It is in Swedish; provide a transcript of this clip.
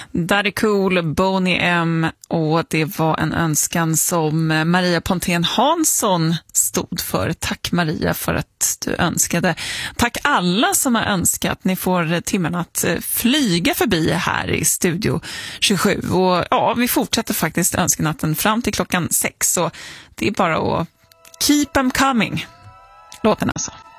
Daddy Cool, Boney M, och det var en önskan som Maria Pontén Hansson stod för. Tack Maria för att du önskade. Tack alla som har önskat. Ni får timmen att flyga förbi här i Studio 27. Och ja, vi fortsätter faktiskt önskenatten fram till klockan 6. Så det är bara att keep them coming. Låten alltså.